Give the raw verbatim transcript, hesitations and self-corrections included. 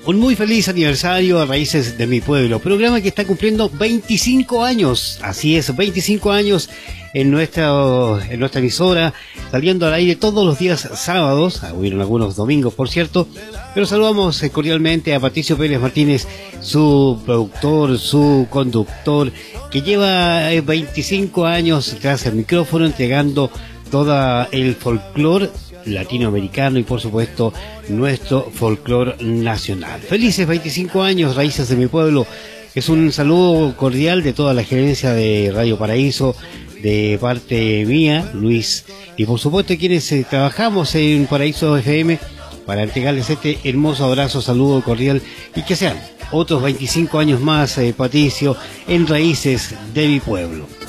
Un muy feliz aniversario a Raíces de mi Pueblo, programa que está cumpliendo veinticinco años, así es, veinticinco años en nuestra, en nuestra emisora, saliendo al aire todos los días sábados, hubieron algunos domingos por cierto, pero saludamos cordialmente a Patricio Pérez Martínez, su productor, su conductor, que lleva veinticinco años tras el micrófono entregando todo el folclore latinoamericano y por supuesto nuestro folclore nacional. Felices veinticinco años, Raíces de mi Pueblo. Es un saludo cordial de toda la gerencia de Radio Paraíso, de parte mía, Luis, y por supuesto quienes eh, trabajamos en Paraíso F M para entregarles este hermoso abrazo, saludo cordial y que sean otros veinticinco años más, eh, Patricio, en Raíces de mi Pueblo.